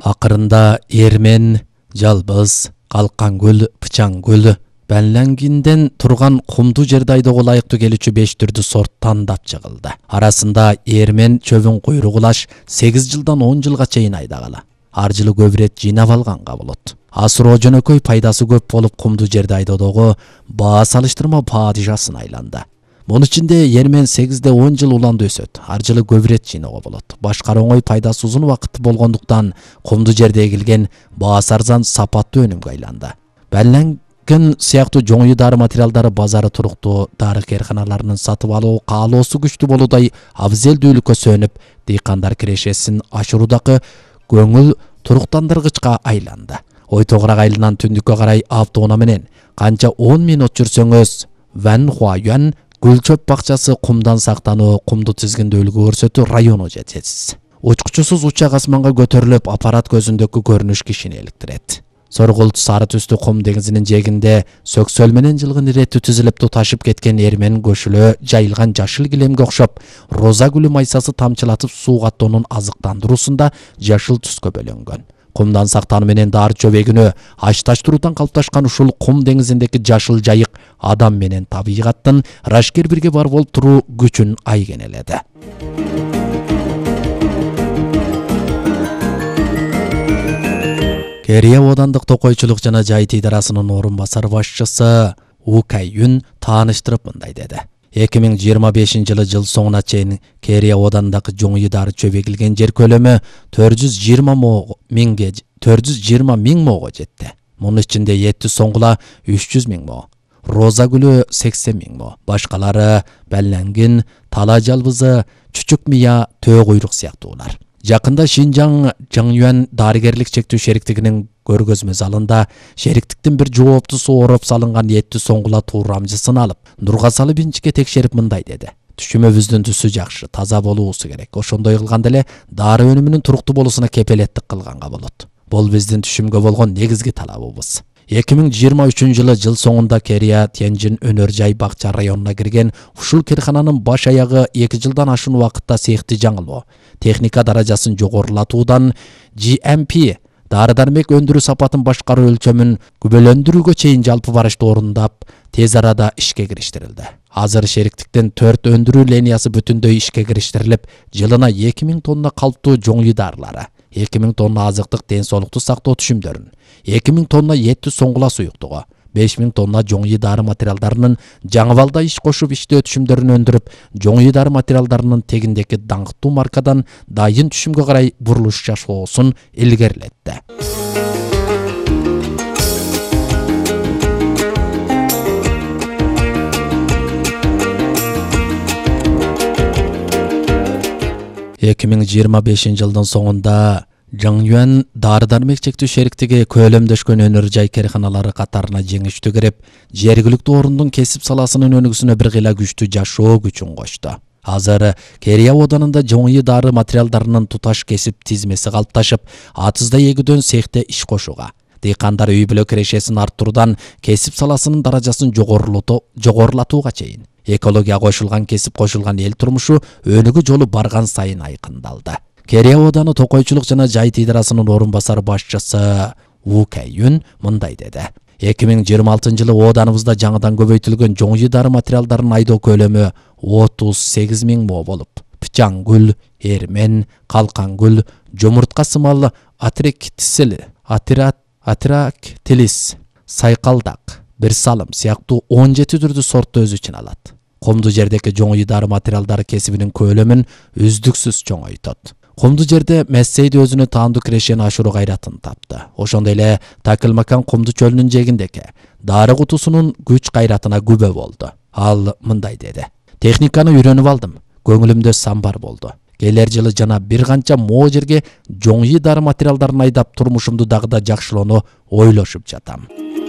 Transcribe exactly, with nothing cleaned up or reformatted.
Акырында Эрмен, Жалбыз, Калкан көл, Пычан көл, Бәлләнгинден турган кумду жерде айдоого ылайыктуу келүүчү беш түрдүү сорт тандап чыгылды. Арасында Эрмен чөбүн куйругулаш сегиз жылдан он жылга чейин айдагала. Ар жылы көп ирет жыйнап алганга болот. Асыроо жөнөкөй пайдасы көп болуп кумду жерде айдоодогу баа салыштырма падышасын айланды. Мунун ичинде Эрмен сегизде он жыл уланды өсөт. Ар жылы көп ирет жыйноого болот. Башкара оңой пайдасы узун убакыт болгондуктан кумду жерде эгилген баасы арзан сапаттуу өнүмгө айланды. Бәлләнген сыяктуу жоңуй дары материалдары базары туруктуу дары кээрканаларынын сатып алуу каалоосу күчтүү болуудай абзелдүүлүккө сөнүп, дыйкандар кирешесин ашыруудагы көңүл туруктандыргычка айланды. Ой тогурак айылынан түндүккө карай автоунаа менен канча он минут жүрсөңүз Ван Хуаюан гүлчөп бакчасы кумдан сактануу, кумду тизгиндүүлүгү көрсөтүү району жетесиз. Учкучусуз учак асманга көтөрүлүп, аппарат көзүндөгү көрүнүш кишини эликтирет. Соргулт сары түстүү кум деңизинин жээгинде сөксөл менен жылгын иреттүү тизилип туташып кеткен Эрмен көшүлө жайылган жашыл килемге окшоп, роза гүлү майсасы тамчылатып сууга аттоонун азыктандыруусунда жашыл түскө бөлөнгөн. Кумдан сактануу менен дары чөбегүнө ашташтыруудан калыпташкан ушул кум деңизиндеги жашыл жайык адам менен табигаттын рашкер бирге бар болуп туруу күчүн айгенеледи. Керия Одандык Токойчулук жана жайыт идарасынын орун басар башчысы У Кайюн тааныштырып мындай деди. эки миң жыйырма бешинчи жылы жыл соңуна чейин Керия Одандагы жоңуй дары чөбегилген жер көлөмү төрт жүз жыйырма миң моого жетти. Мунун ичинде Етти соңгула үч жүз миң мо, Роза гүлү сексен миң мо, башкалары Бәлләнгин, Тала жалбызы, Чүчүк мия, Төө куйрук сыяктуулар. Жакында Шинжаң Жаңюан дарыгерлик чектүү шериктигинин көргөзмө залында шериктиктин бир жооптусу ороп салынган Етти соңгула туурамжысын алып, нурга салып инчикке текшерип мындай деди. Түшүмөбүздүн түсү жакшы, таза болуусу керек. Ошондой кылганда эле дары өнүмүнүн туруктуу болуусуна кепелеттик кылганга болот. Бул биздин түшүмгө болгон негизги талабыбыз. эки миң жыйырма үчүнчү жылы жыл соңунда Керия Тянжин өнөр жай бакча районуна кирген ушул киркананын баш аягы эки жылдан ашуун убакытта сыйыкты жаңылоо, техника даражасын жогорулатуудан Джи Эм Пи дары-дармек өндүрүү сапатын башкаруу өлчөмүн күбөлөндүрүүгө чейин жалпы барышты орундап, тез арада ишке кириштирилди. Азыр шериктиктин төрт өндүрүү линиясы бүтүндөй ишке кириштирилип, жылына эки миң тонна калптуу жоңуй дарылары, эки миң тонна азыктык ден соолукту сактоо түшүмдөрүн, эки миң тонна Етти соңгула суюктугу, беш миң тонна жоңуй дары материалдарынын жаңыбалда иш кошуп иштөө түшүмдөрүн өндүрүп, жоңуй дары материалдарынын тегиндеки даңктуу маркадан дайын түшүмгө карай бурулуш жасоосун илгерилетти. эки миң жыйырма бешинчи жылдын соңунда Жаңюан дары-дармек чектүү шериктиги көлөмдөшкөн өнөр жай кээрканалары катарына жеңиштүү кирип, жергиликтүү орундун кесип саласынын өнүгүүсүнө бир кыйла күчтүү жашоо күчүн кошту. Азыр Керия Оданында жоңуй дары материалдарынын туташ кесип тизмеси калыпташып, атызда эгүүдөн цехте иш кошууга, дыйкандар үй бүлө кирешесин арттыруудан кесип саласынын даражасын жогорулатууга чейин экологияга кошулган кесип кошулган эл турмушу өнүгүү жолу барган сайын айкындалды. Керия Оданы Токойчулук жана жайыт идарасынын орун басар башчысы У Кайюн мындай деди. эки миң жыйырма алтынчы жылы Оданыбызда жаңыдан көбөйтүлгөн жоңуй дары материалдарын айдоо көлөмү отуз сегиз миң мо болуп, Пычан гүл, Эрмен, Калкан гүл, жомуртка сымал атрактисил, атрактилис, сайкалдак, бир салым сыяктуу он жети түрдүү сортту өз ичине алат. Кумду жердеки жоңуй дары материалдары кесибинин көлөмүн үздүксүз чоңойтот. Кумду жерде Мессейди өзүнө таандуу кирешени ашыруу кайратын тапты. Ошондой эле Такылмакан кумду чөлүнүн жээгиндеки дары кутусунун күч кайратына күбө болду. Ал мындай деди. Техниканы үйрөнүп алдым. Көңүлүмдө самбар болду. Келер жылы жана бир канча мо жерге жоңуй дары материалдарын айдап турмушумду дагы да жакшылоону ойлошуп жатам.